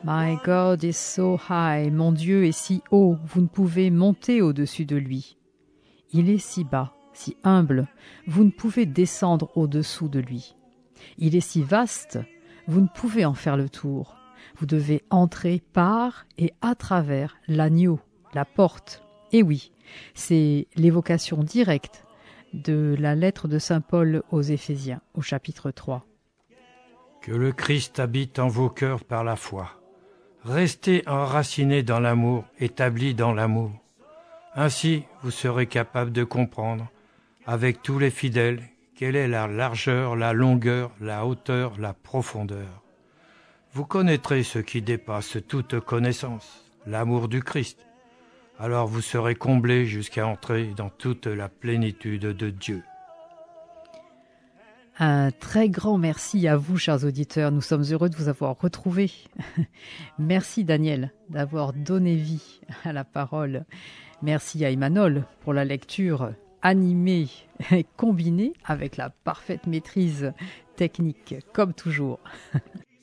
My God is so high, mon Dieu est si haut, vous ne pouvez monter au-dessus de lui. Il est si bas, si humble, vous ne pouvez descendre au-dessous de lui. Il est si vaste, vous ne pouvez en faire le tour. Vous devez entrer par et à travers l'agneau, la porte. Et oui, c'est l'évocation directe de la lettre de saint Paul aux Éphésiens, au chapitre 3. Que le Christ habite en vos cœurs par la foi. Restez enracinés dans l'amour, établis dans l'amour. Ainsi, vous serez capables de comprendre, avec tous les fidèles, quelle est la largeur, la longueur, la hauteur, la profondeur. Vous connaîtrez ce qui dépasse toute connaissance, l'amour du Christ. Alors vous serez comblés jusqu'à entrer dans toute la plénitude de Dieu. Un très grand merci à vous, chers auditeurs. Nous sommes heureux de vous avoir retrouvés. Merci, Daniel, d'avoir donné vie à la parole. Merci à Emmanuel pour la lecture animée et combinée avec la parfaite maîtrise technique, comme toujours.